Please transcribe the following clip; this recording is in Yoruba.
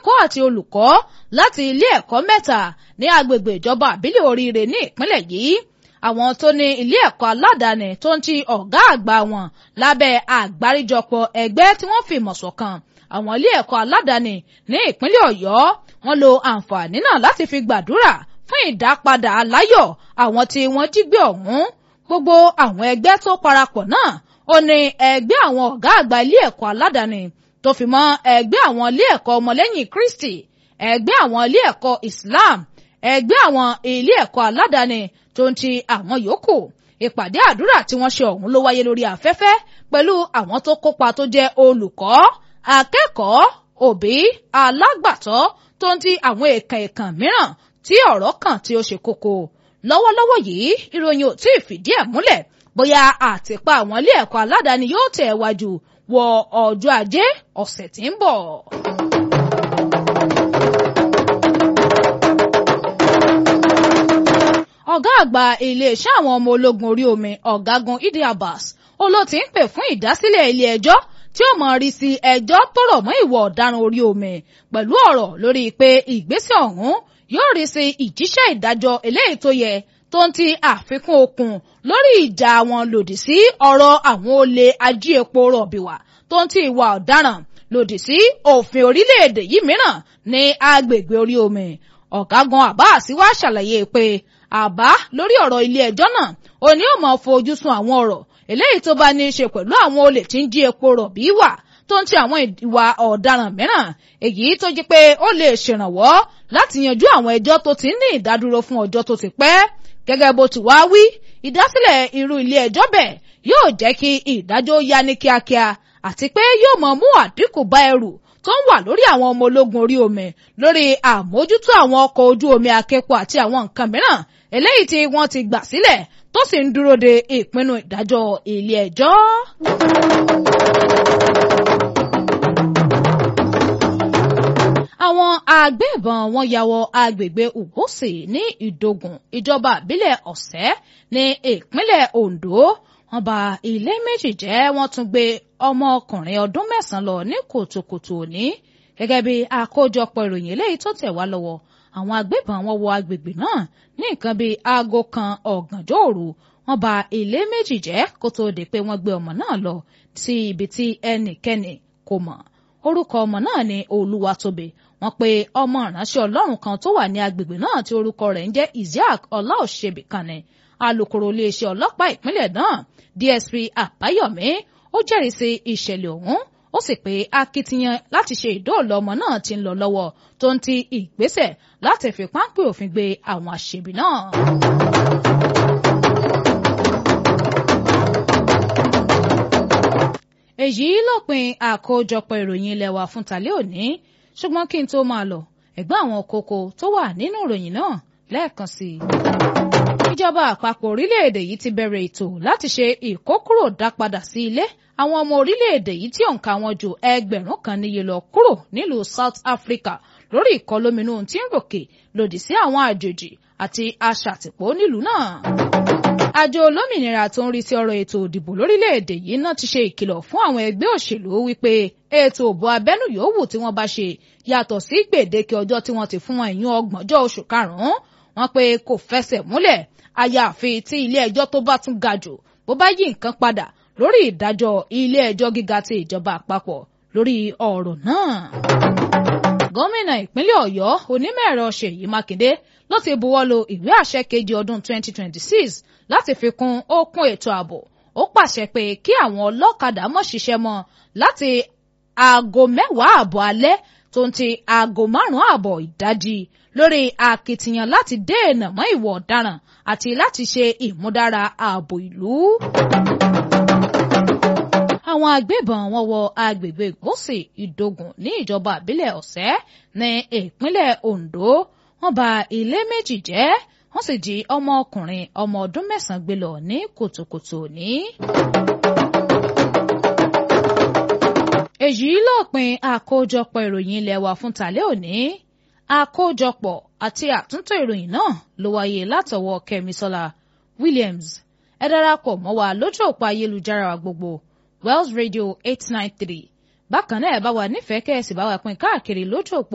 akẹ́kọ̀ọ́ àti olùkọ́ láti ilé ẹ̀kọ́ mẹ́ta ní agbègbè ìjọba àbílẹ̀ Oríire ní ìpínlẹ̀ yìí. Àwọn tó ní ilé ẹ̀kọ́ aládàáni tó ń ti ọ̀gá àgbà wọn lábẹ́ àgbáríjọpọ̀ ẹgbẹ́ tí wọ́n fi ìmọ̀ ṣọ̀kan àwọn ilé ẹ̀kọ́ aládàáni ní ìpínlẹ̀ Ọ̀yọ́ wọ́n lo àǹfààní náà láti fi gbàdúrà fún ìdápadà aláyọ̀ àwọn tí wọ́n jí gbé ọ̀hún. Gbogbo àwọn ẹgbẹ́ tó parapọ̀ náà ó ní ẹgbẹ́ àwọn ọ̀gá àgbà ilé ẹ̀kọ́ aládàáni tó fi mọ́ ẹgbẹ́ àwọn ilé ẹ̀kọ́ ọmọlẹ́yìn Kristi, ẹgbẹ́ àwọn ilé ẹ̀kọ́ Islam, ẹgbẹ́ àwọn ilé ẹ̀kọ́ aládàáni tó ń ti àwọn yòókù. Ìpàdé àdúrà tí wọ́n ṣe ọ̀hún ló wáyé lórí afẹ́fẹ́ pẹ̀lú àwọn tó kópa tó jẹ́ olùkọ́, akẹ́kọ̀ọ́, òbí, alágbàtọ́ tó ń ti àwọn èèkàn mìíràn tí ọ̀rọ̀ kàn tí ó ṣe kókó. Lọ́wọ́lọ́wọ́ yìí ìròyìn ò tí ì fìdí ẹ̀ múlẹ̀ bóyá àtìpa àwọn ilé ẹ̀kọ́ aládàáni yóò tẹ̀ wájú wọ ọjọ́ Ajé ọ̀sẹ̀ tí ń bọ̀. Ọ̀gá àgbà iléeṣẹ́ àwọn ọmọ ológun orí omi ọ̀gágun Idi Abbas ló ti ń pè fún ìdásílẹ̀ ilé ẹjọ́ tí ó mọ̀ rí sí ẹjọ́ tó rọ̀ mọ́ ìwà ọ̀daràn orí omi pẹ̀lú ọ̀rọ̀ lórí pé ìgbésẹ̀ ọ̀hún yóò rí sí ìjíṣẹ́ ìdájọ́ eléyìí tó yẹ tó ń ti àfikún okun lórí ìjà wọn lòdì sí ọ̀rọ̀ àwọn olè ají epo rọ̀bìwà tó ń ti ìwà ọ̀daràn lòdì sí òfin orílẹ̀-èdè yìí mìíràn ní agbègbè orí omi. Ọ̀gágun Abbas wá ṣàlàyé pé àbá lórí ọ̀rọ̀ ilé ẹjọ́ náà ó ní ó máa fojú sun àwọn ọ̀rọ̀ eléyìí tó bá ní í ṣe pẹ̀lú àwọn olè tí ń jí epo rọ̀bì wà tó ń ti àwọn ìwà ọ̀daràn mìíràn èyí tó jẹ́ pé ó lè ṣèrànwọ́ láti yanjú àwọn ẹjọ́ tó ti ní ìdádúró fún ọjọ́ tó ti pẹ́. Gẹ́gẹ́ bó ti wá wí, ìdásílẹ̀ irú ilé ẹjọ́ bẹ́ẹ̀ yóò jẹ́ kí ìdájọ́ yá ní kíákíá àti pé yóò mọ̀ mú àdínkù bá ẹrù tó ń wà lórí àwọn ọmọ ológun orí omi lórí àmójútó àwọn ọkọ̀ ojú omi aképo àti àwọn nǹkan mìíràn eléyìí tí wọ́n ti gbà sílẹ̀ tó sì ń dúró de ìpinnu ìdájọ́ ilé ẹjọ́. Àwọn agbébọn wọn ya wọ agbègbè Ubosi ní Ìdògùn ìjọba ìbílẹ̀ Ọ̀sẹ́ ní ìpínlẹ̀ Ondo. Wọ́n bà ilé méjì jẹ́, wọ́n tún gbé ọmọkùnrin ọdún 9 lọ ní kùtùkùtù òní. Gẹ́gẹ́ bí àkójọpọ̀ ìròyìn eléyìí tó tẹ̀ wá lọ́wọ́, àwọn agbébọn wọn wọ agbègbè náà ní nǹkan bíi aago kan ọ̀gànjọ́ òru. Wọ́n bà ilé méjì jẹ́ kó tó di pé wọ́n gbé ọmọ náà lọ sí ibi tí ẹnikẹ́ni kò mọ̀. Orúkọ ọmọ náà ni Olúwatóbi. Wọ́n pe ọmọ ìránṣẹ́ Ọlọ́run kan tó wà ní agbègbè náà tí orúkọ rẹ̀ ń jẹ́ Isiaq Ọláòṣèbìkanni. Alukoro iléeṣẹ́ ọlọ́pàá ìpínlẹ̀ náà DSP Àbáyọ̀mí ó jẹ́rìí sí ìṣẹ̀lẹ̀ ọ̀hún. Ó sì pé akitiyan láti ṣe ìdóòlà ọmọ náà ti ń lọ lọ́wọ́ tó ń ti ìgbésẹ̀ láti fi páńpẹ́ òfin gbé àwọn aṣebi náà. Èyí lópin àkójọpọ̀ ìròyìn ilé wa fún tàlẹ́ òní, ṣùgbọ́n kí n tó máa lọ ẹ̀gbọ́n àwọn kókó tó wà nínú ìròyìn náà lẹ́ẹ̀kan sí i. Ìjọba àpapọ̀ orílẹ̀-èdè yìí ti bẹ̀rẹ̀ ètò láti ṣe ìkókúrò dápadà sí ilé àwọn ọmọ orílẹ̀-èdè yìí tí òǹkà wọn ju 1,000 kan níye lọ kúrò nílùú South Africa lórí ìkọlóminú tí ń ròkè lòdì sí àwọn àjòjì àti aṣàtìpó nílùú náà. Àjọ olómìnira tó ń rí sí ọ̀rọ̀ ètò òdìbò lórílẹ̀-èdè yìí náà ti ṣe ìkìlọ̀ fún àwọn ẹgbẹ́ òṣèlú wípé ètò òbò abẹ́nú yòówù tí wọ́n bá ṣe yàtọ̀ sí gbèdéke ọjọ́ tí wọ́n ti fún wọn ìyún 30 oṣù karùn-ún. Wọ́n pé kò fẹsẹ̀ múlẹ̀ àyàfi tí ilé ẹjọ́ tó bá tún ga jù bó bá yí nǹkan padà lórí ìdájọ́ ilé ẹjọ́ gíga ti ìjọba àpapọ̀ lórí ọ̀rọ̀ náà. Gómìnà ìpínlẹ̀ Ọ̀yọ́ onímọ̀-ẹ̀rọ Ṣèyí Mákindé ló ti buwọ́lu ìwé àṣẹ kejì ọdún 2026 láti fi kún okun ètò ààbò. Ó pàṣẹ pé kí àwọn ọlọ́kadà má ṣiṣẹ́ mọ́ láti aago 10 ààbọ̀ alẹ́ tó ń ti aago 5 ààbọ̀ ìdájí lórí akitiyan láti dènà mọ́ ìwà ọ̀daràn àti láti ṣe ìmúdára ààbò ìlú. Àwọn agbébọn wọn wọ agbègbè Ìgbòsì Ìdògùn ní ìjọba ìbílẹ̀ Ọ̀sẹ́ ní ìpínlẹ̀ Ondo. Wọ́n bà ilé méjì jẹ́, wọ́n sì jí ọmọkùnrin ọmọ ọdún 9 gbé lọ ní kùtùkùtù òní. Èyí lópin àkójọpọ̀ ìròyìn ilé wa fún tàlẹ́ òní. Àkójọpọ̀ àti àtúntò ìròyìn náà ló wáyé látọwọ́ Kẹ́misọ́lá Williams. Ẹ darapọ̀ mọ́ wa lójú òpó ayélujára wa gbogbo Wells Radio 893. Bákan náà ẹ bá wa nífẹ̀ẹ́ kẹ́ẹ̀sì bá wa pín káàkiri lójú òpó